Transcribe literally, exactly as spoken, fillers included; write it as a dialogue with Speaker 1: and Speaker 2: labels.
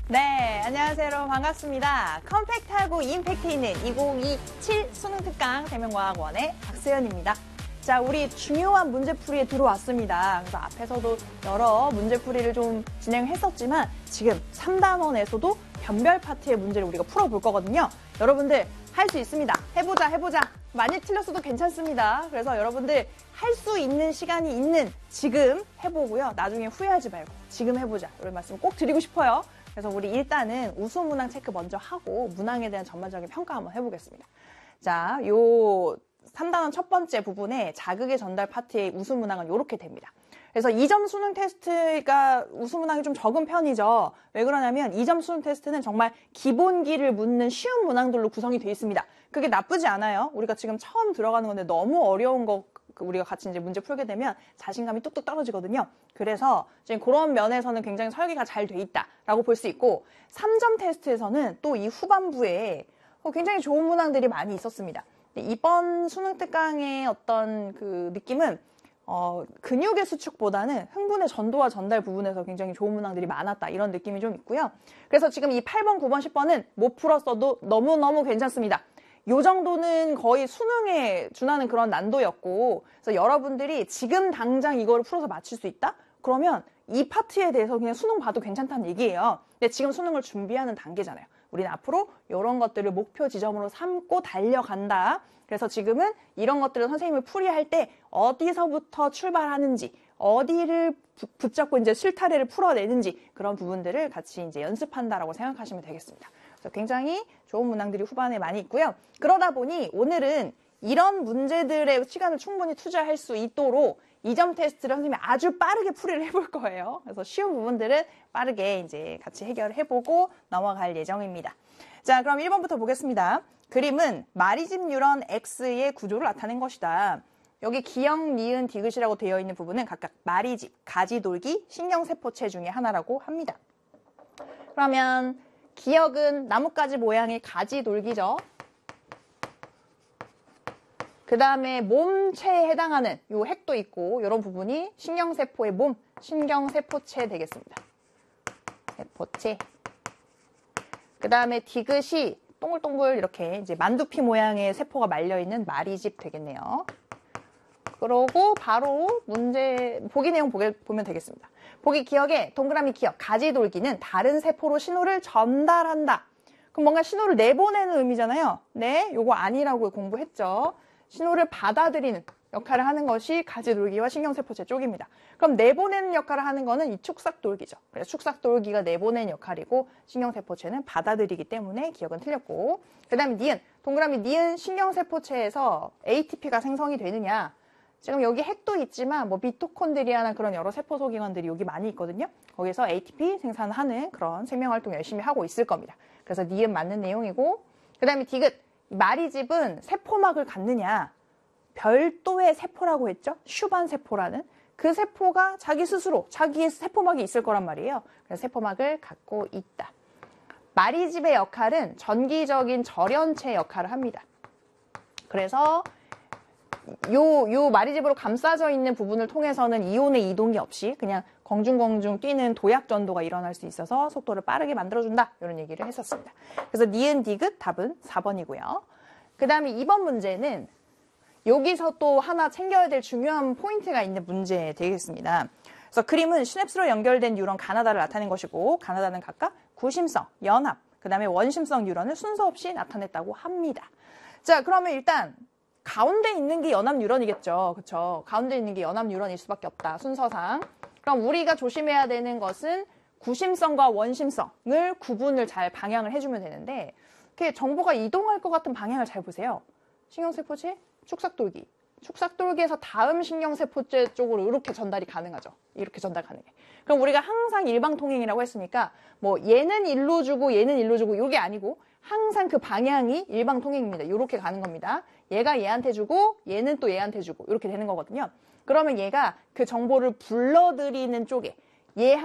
Speaker 1: 네, 안녕하세요 여러분 반갑습니다. 컴팩트하고 임팩트 있는 이천이십칠 수능특강 대명과학원의 박세연입니다. 자, 우리 중요한 문제풀이에 들어왔습니다. 그래서 앞에서도 여러 문제풀이를 좀 진행했었지만 지금 삼 단원에서도 변별 파트의 문제를 우리가 풀어볼 거거든요. 여러분들 할 수 있습니다. 해보자 해보자. 많이 틀렸어도 괜찮습니다. 그래서 여러분들 할 수 있는 시간이 있는 지금 해보고요. 나중에 후회하지 말고 지금 해보자. 이런 말씀 꼭 드리고 싶어요. 그래서 우리 일단은 우수 문항 체크 먼저 하고 문항에 대한 전반적인 평가 한번 해보겠습니다. 자, 요 삼 단원 첫 번째 부분에 자극의 전달 파트의 우수 문항은 이렇게 됩니다. 그래서 이 점 수능 테스트가 우수 문항이 좀 적은 편이죠. 왜 그러냐면 이 점 수능 테스트는 정말 기본기를 묻는 쉬운 문항들로 구성이 되어 있습니다. 그게 나쁘지 않아요. 우리가 지금 처음 들어가는 건데 너무 어려운 거 우리가 같이 이제 문제 풀게 되면 자신감이 뚝뚝 떨어지거든요. 그래서 지금 그런 면에서는 굉장히 설계가 잘 돼 있다라고 볼 수 있고 삼 점 테스트에서는 또 이 후반부에 굉장히 좋은 문항들이 많이 있었습니다. 이번 수능 특강의 어떤 그 느낌은 어, 근육의 수축보다는 흥분의 전도와 전달 부분에서 굉장히 좋은 문항들이 많았다. 이런 느낌이 좀 있고요. 그래서 지금 이 팔 번, 구 번, 십 번은 못 풀었어도 너무너무 괜찮습니다. 요 정도는 거의 수능에 준하는 그런 난도였고, 그래서 여러분들이 지금 당장 이거를 풀어서 맞출 수 있다? 그러면 이 파트에 대해서 그냥 수능 봐도 괜찮다는 얘기예요. 근데 지금 수능을 준비하는 단계잖아요. 우리는 앞으로 이런 것들을 목표 지점으로 삼고 달려간다. 그래서 지금은 이런 것들을 선생님을 풀이할 때 어디서부터 출발하는지, 어디를 부, 붙잡고 이제 실타래를 풀어내는지 그런 부분들을 같이 이제 연습한다라고 생각하시면 되겠습니다. 그래서 굉장히 좋은 문항들이 후반에 많이 있고요. 그러다 보니 오늘은 이런 문제들의 시간을 충분히 투자할 수 있도록 이 점 테스트를 선생님이 아주 빠르게 풀이를 해볼 거예요. 그래서 쉬운 부분들은 빠르게 이제 같이 해결해보고 넘어갈 예정입니다. 자, 그럼 일 번부터 보겠습니다. 그림은 마리집 뉴런 X의 구조를 나타낸 것이다. 여기 기역, 니은, 디귿이라고 되어 있는 부분은 각각 마리집, 가지돌기, 신경세포체 중에 하나라고 합니다. 그러면 기역은 나뭇가지 모양의 가지돌기죠. 그 다음에 몸체에 해당하는 요 핵도 있고 이런 부분이 신경세포의 몸, 신경세포체 되겠습니다. 세포체. 그 다음에 디귿이 동글동글 이렇게 이제 만두피 모양의 세포가 말려있는 마리집 되겠네요. 그러고 바로 문제 보기 내용 보게, 보면 되겠습니다. 보기 기억에 동그라미 기억, 가지돌기는 다른 세포로 신호를 전달한다. 그럼 뭔가 신호를 내보내는 의미잖아요. 네, 요거 아니라고 공부했죠. 신호를 받아들이는 역할을 하는 것이 가지돌기와 신경세포체 쪽입니다. 그럼 내보내는 역할을 하는 거는 이 축삭돌기죠. 그래서 축삭돌기가 내보내는 역할이고 신경세포체는 받아들이기 때문에 기억은 틀렸고, 그 다음에 니은, 동그라미 니은 신경세포체에서 에이티피가 생성이 되느냐. 지금 여기 핵도 있지만 뭐 미토콘드리아나 그런 여러 세포 소기관들이 여기 많이 있거든요. 거기서 에이티피 생산하는 그런 생명활동 열심히 하고 있을 겁니다. 그래서 니은 맞는 내용이고, 그 다음에 디귿, 마리집은 세포막을 갖느냐. 별도의 세포라고 했죠. 슈반 세포라는 그 세포가 자기 스스로 자기의 세포막이 있을 거란 말이에요. 그래서 세포막을 갖고 있다. 마리집의 역할은 전기적인 절연체 역할을 합니다. 그래서 요, 요 마리집으로 감싸져 있는 부분을 통해서는 이온의 이동이 없이 그냥 공중공중 뛰는 도약 전도가 일어날 수 있어서 속도를 빠르게 만들어준다. 이런 얘기를 했었습니다. 그래서 니은 디귿 답은 사 번이고요. 그 다음에 이 번 문제는 여기서 또 하나 챙겨야 될 중요한 포인트가 있는 문제 되겠습니다. 그래서 그림은 시냅스로 연결된 뉴런 가나다를 나타낸 것이고, 가나다는 각각 구심성, 연합, 그 다음에 원심성 뉴런을 순서 없이 나타냈다고 합니다. 자, 그러면 일단 가운데 있는 게 연합 뉴런이겠죠. 그쵸? 가운데 있는 게 연합 뉴런일 수밖에 없다. 순서상. 그럼 우리가 조심해야 되는 것은 구심성과 원심성을 구분을 잘 방향을 해주면 되는데, 이렇게 정보가 이동할 것 같은 방향을 잘 보세요. 신경세포체, 축삭돌기. 축삭돌기에서 다음 신경세포체 쪽으로 이렇게 전달이 가능하죠. 이렇게 전달 가능해. 그럼 우리가 항상 일방통행이라고 했으니까 뭐 얘는 일로 주고 얘는 일로 주고 이게 아니고 항상 그 방향이 일방통행입니다. 이렇게 가는 겁니다. 얘가 얘한테 주고 얘는 또 얘한테 주고 이렇게 되는 거거든요. 그러면 얘가 그 정보를 불러들이는 쪽에 얘